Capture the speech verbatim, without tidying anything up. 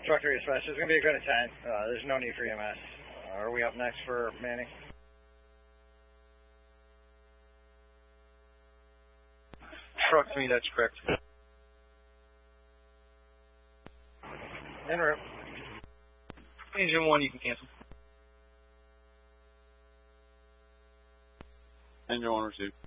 Truck three dispatch, there's going to be a good attend. Uh, there's no need for E M S. Uh, are we up next for Manning? Truck three, that's correct. En route. Engine one, you can cancel. Engine one received.